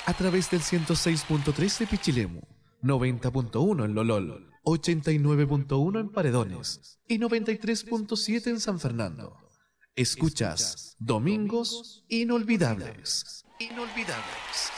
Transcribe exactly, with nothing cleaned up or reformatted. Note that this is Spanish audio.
a través del ciento seis punto tres de Pichilemu, noventa punto uno en Lolol, ochenta y nueve punto uno en Paredones y noventa y tres punto siete en San Fernando. Escuchas Domingos Inolvidables. Inolvidables.